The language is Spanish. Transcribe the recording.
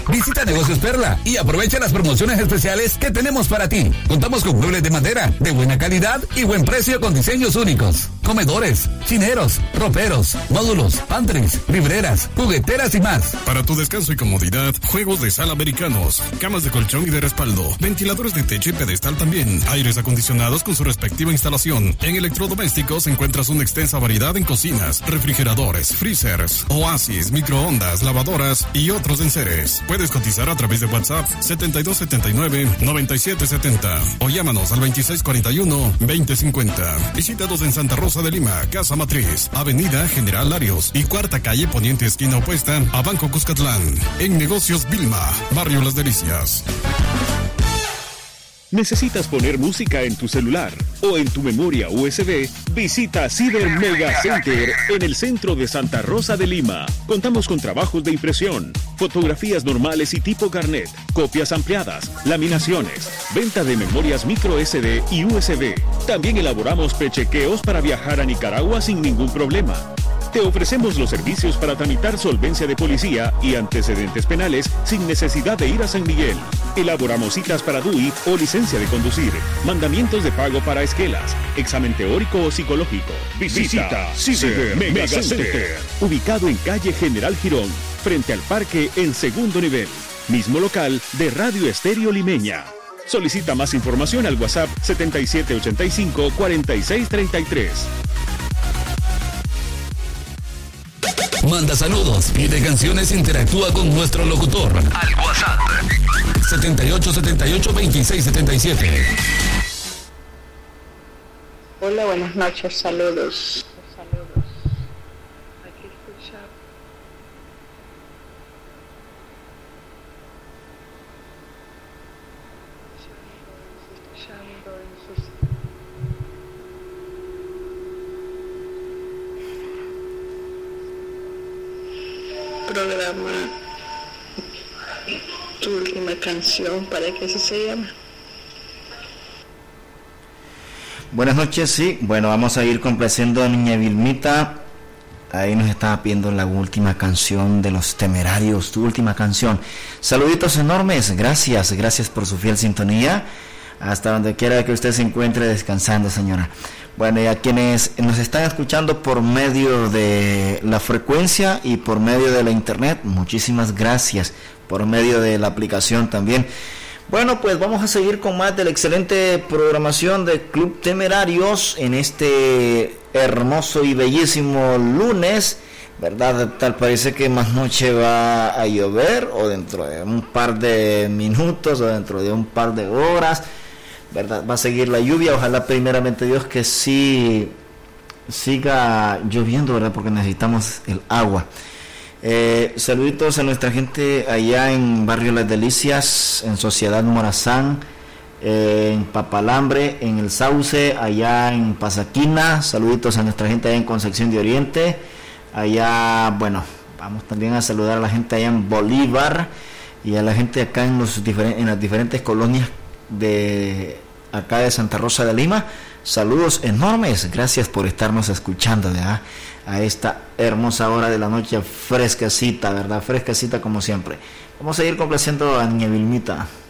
Visita Negocios Perla y aprovecha las promociones especiales que tenemos para ti. Contamos con muebles de madera de buena calidad y buen precio con diseños únicos. Comedores, chineros, roperos, módulos, pantries, libreras, jugueteras y más. Para tu descanso y comodidad, juegos de sala americanos, camas de colchón y de respaldo, ventiladores de techo y pedestal también, aires acondicionados con su respectiva instalación. En electrodomésticos encuentras una extensa variedad en cocinas, refrigeradores, freezers, oasis, microondas, lavadoras y otros enseres. Puedes cotizar a través de WhatsApp 7279-9770 o llámanos al 2641-2050. Visítanos en Santa Rosa de Lima, Casa Matriz, Avenida General Larios y Cuarta Calle Poniente esquina opuesta a Banco Cuscatlán. En Negocios Vilma, Barrio Las Delicias. ¿Necesitas poner música en tu celular o en tu memoria USB? Visita Ciber Mega Center en el centro de Santa Rosa de Lima. Contamos con trabajos de impresión, fotografías normales y tipo carnet, copias ampliadas, laminaciones, venta de memorias micro SD y USB. También elaboramos prechequeos para viajar a Nicaragua sin ningún problema. Te ofrecemos los servicios para tramitar solvencia de policía y antecedentes penales sin necesidad de ir a San Miguel. Elaboramos citas para DUI o licencia de conducir, mandamientos de pago para esquelas, examen teórico o psicológico. Visita Ciber Mega Center, ubicado en calle General Girón, frente al parque en segundo nivel. Mismo local de Radio Estéreo Limeña. Solicita más información al WhatsApp 7785-4633. Manda saludos, pide canciones, interactúa con nuestro locutor al WhatsApp 7878-2677. Hola, buenas noches, saludos. Hay que escuchar. Programa tu última canción, ¿para qué se llama? Buenas noches, sí. Bueno, vamos a ir complaciendo a Niña Vilmita. Ahí nos estaba pidiendo la última canción de Los Temerarios, tu última canción. Saluditos enormes, gracias por su fiel sintonía. Hasta donde quiera que usted se encuentre descansando, señora. Bueno, y a quienes nos están escuchando por medio de la frecuencia y por medio de la internet, muchísimas gracias. Por medio de la aplicación también. Bueno, pues vamos a seguir con más de la excelente programación de Club Temerarios en este hermoso y bellísimo lunes, ¿verdad? Tal parece que más noche va a llover, o dentro de un par de minutos, o dentro de un par de horas, ¿verdad? Va a seguir la lluvia. Ojalá primeramente Dios que sí siga lloviendo, ¿verdad? Porque necesitamos el agua. Saluditos a nuestra gente allá en Barrio Las Delicias, en Sociedad Morazán, en Papalambre, en El Sauce, allá en Pasaquina. Saluditos a nuestra gente allá en Concepción de Oriente. Allá, bueno, vamos también a saludar a la gente allá en Bolívar y a la gente acá en las diferentes colonias de acá de Santa Rosa de Lima. Saludos enormes, gracias por estarnos escuchando, ¿verdad? A esta hermosa hora de la noche, fresquecita, ¿verdad? Fresquecita como siempre. Vamos a ir complaciendo a Niña Vilmita.